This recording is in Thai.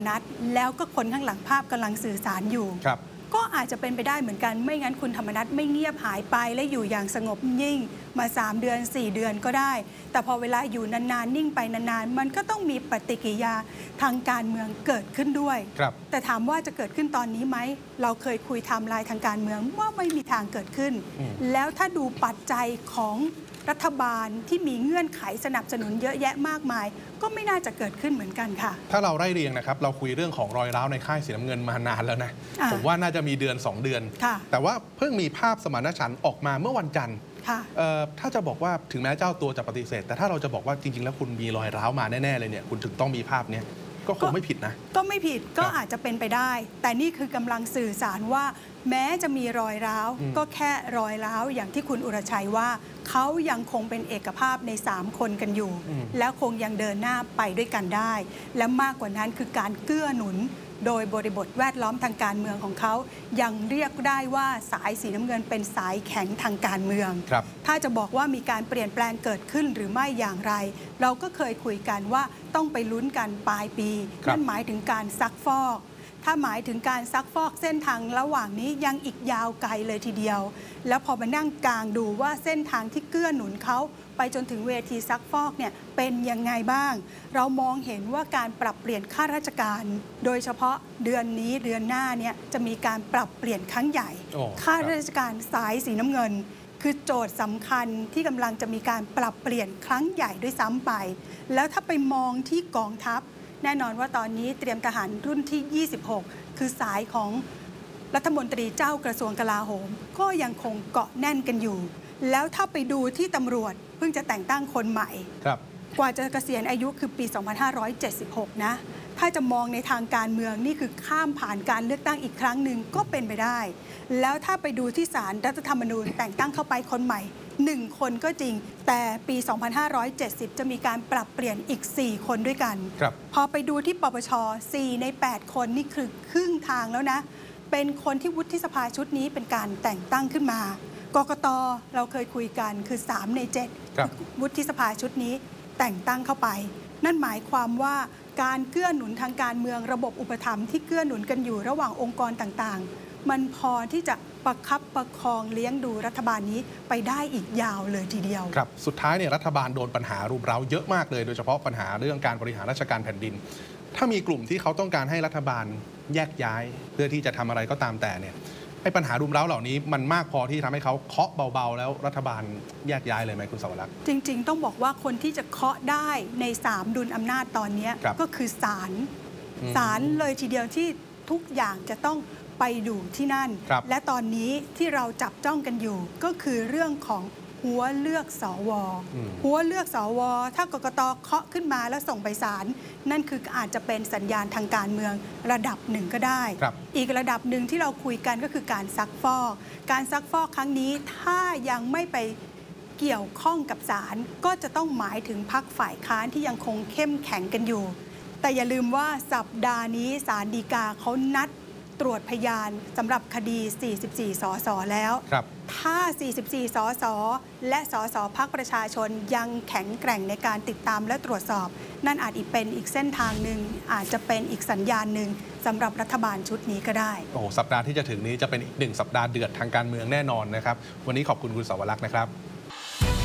นัดแล้วก็คนข้างหลังภาพกำลังสื่อสารอยู่ก็อาจจะเป็นไปได้เหมือนกันไม่งั้นคุณธรรมนัสไม่เงียบหายไปและอยู่อย่างสงบนิ่งมา3 เดือน 4 เดือนก็ได้แต่พอเวลาอยู่นานๆนิ่งไปนานๆมันก็ต้องมีปฏิกิริยาทางการเมืองเกิดขึ้นด้วยแต่ถามว่าจะเกิดขึ้นตอนนี้ไหมเราเคยคุยไทม์ไลน์ทางการเมืองว่าไม่มีทางเกิดขึ้นแล้วถ้าดูปัจจัยของรัฐบาลที่มีเงื่อนไขสนับสนุนเยอะแยะมากมายก็ไม่น่าจะเกิดขึ้นเหมือนกันค่ะถ้าเราไล่เรียงนะครับเราคุยเรื่องของรอยร้าวในค่ายสีน้ำเงินมานานแล้วนะผมว่าน่าจะมีเดือน 2 เดือนแต่ว่าเพิ่งมีภาพสมานฉันท์ออกมาเมื่อวันจันทร์ถ้าจะบอกว่าถึงแม้เจ้าตัวจะปฏิเสธแต่ถ้าเราจะบอกว่าจริงๆแล้วคุณมีรอยร้าวมาแน่ๆเลยเนี่ยคุณถึงต้องมีภาพนี้ก็คงไม่ผิดนะก็ไม่ผิดก็อาจจะเป็นไปได้แต่นี่คือกำลังสื่อสารว่าแม้จะมีรอยร้าวก็แค่รอยร้าวอย่างที่คุณอุรชัยว่าเขายังคงเป็นเอกภาพใน3 คนกันอยู่แล้วคงยังเดินหน้าไปด้วยกันได้และมากกว่านั้นคือการเกื้อหนุนโดยบริบทแวดล้อมทางการเมืองของเขายังเรียกได้ว่าสายสีน้ำเงินเป็นสายแข็งทางการเมืองถ้าจะบอกว่ามีการเปลี่ยนแปลงเกิดขึ้นหรือไม่อย่างไรเราก็เคยคุยกันว่าต้องไปลุ้นกันปลายปีนั่นหมายถึงการซักฟอกถ้าหมายถึงการซักฟอกเส้นทางระหว่างนี้ยังอีกยาวไกลเลยทีเดียวแล้วพอมานั่งกลางดูว่าเส้นทางที่เกื้อหนุนเขาไปจนถึงเวทีซักฟอกเนี่ยเป็นยังไงบ้างเรามองเห็นว่าการปรับเปลี่ยนข้าราชการโดยเฉพาะเดือนนี้เดือนหน้าเนี่ยจะมีการปรับเปลี่ยนครั้งใหญ่ข้าราชการสายสีน้ำเงินคือโจทย์สำคัญที่กำลังจะมีการปรับเปลี่ยนครั้งใหญ่ด้วยซ้ำไปแล้วถ้าไปมองที่กองทัพแน่นอนว่าตอนนี้เตรียมทหารรุ่นที่ 26 คือสายของรัฐมนตรีเจ้ากระทรวงกลาโหมก็ยังคงเกาะแน่นกันอยู่แล้วถ้าไปดูที่ตำรวจเพิ่งจะแต่งตั้งคนใหม่กว่าจะเกษียณอายุคือปี 2576 นะถ้าจะมองในทางการเมืองนี่คือข้ามผ่านการเลือกตั้งอีกครั้งหนึ่งก็เป็นไปได้แล้วถ้าไปดูที่ศาลรัฐธรรมนูญแต่งตั้งเข้าไปคนใหม่1 คนก็จริงแต่ปี 2570 จะมีการปรับเปลี่ยนอีก4 คนด้วยกันพอไปดูที่ปปช4 ใน 8 คนนี่คือครึ่งทางแล้วนะเป็นคนที่วุฒิสภาชุดนี้เป็นการแต่งตั้งขึ้นมากกต.เราเคยคุยกันคือ3 ใน 7วุฒิสภาชุดนี้แต่งตั้งเข้าไปนั่นหมายความว่าการเกื้อหนุนทางการเมืองระบบอุปถัมภ์ที่เกื้อหนุนกันอยู่ระหว่างองค์กรต่างๆมันพอที่จะประคับประคองเลี้ยงดูรัฐบาลนี้ไปได้อีกยาวเลยทีเดียวครับสุดท้ายเนี่ยรัฐบาลโดนปัญหารุมเร้าเยอะมากเลยโดยเฉพาะปัญหาเรื่องการบริหารราชการแผ่นดินถ้ามีกลุ่มที่เขาต้องการให้รัฐบาลแยกย้ายเพื่อที่จะทำอะไรก็ตามแต่เนี่ยไอ้ปัญหารุมเร้าเหล่านี้มันมากพอที่ทำให้เขาเคาะเบาๆแล้วรัฐบาลแยกย้ายเลยไหมคุณสวรักษ์จริงๆต้องบอกว่าคนที่จะเคาะได้ใน3 ดุลอำนาจตอนนี้ก็คือศาลเลยทีเดียวที่ทุกอย่างจะต้องไปดูที่นั่นและตอนนี้ที่เราจับจ้องกันอยู่ก็คือเรื่องของหัวเลือกสวหัวเลือกสวถ้ากกต.เคาะขึ้นมาแล้วส่งไปศาลนั่นคืออาจจะเป็นสัญญาณทางการเมืองระดับหนึ่งก็ได้อีกระดับหนึ่งที่เราคุยกันก็คือการซักฟอกการซักฟอกครั้งนี้ถ้ายังไม่ไปเกี่ยวข้องกับศาลก็จะต้องหมายถึงพรรคฝ่ายค้านที่ยังคงเข้มแข็งกันอยู่แต่อย่าลืมว่าสัปดาห์นี้ศาลฎีกาเขานัดตรวจพยานสำหรับคดี 44 สสแล้วถ้า 44 สสและสสพรรคประชาชนยังแข็งแกร่งในการติดตามและตรวจสอบนั่นอาจเป็นอีกเส้นทางหนึ่งอาจจะเป็นอีกสัญญาณหนึ่งสำหรับรัฐบาลชุดนี้ก็ได้โอ้สัปดาห์ที่จะถึงนี้จะเป็นอีก1 สัปดาห์เดือดทางการเมืองแน่นอนนะครับวันนี้ขอบคุณคุณสวรักษ์นะครับ